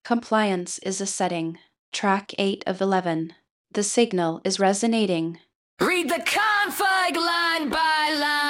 Compliance is a setting. Track 8 of 11. The signal is resonating. Read the config line by line.